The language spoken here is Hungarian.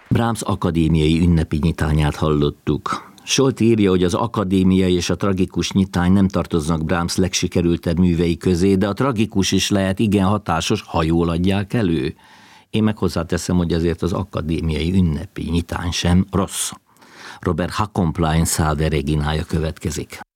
Brahms akadémiai ünnepi nyitányát hallottuk. Solt írja, hogy az akadémiai és a tragikus nyitány nem tartoznak Brahms legsikerültebb művei közé, de a tragikus is lehet igen hatásos, ha jól adják elő. Én meg hozzáteszem, hogy ezért az akadémiai ünnepi nyitány sem rossz. Robert Hacomplain Salve Reginája következik.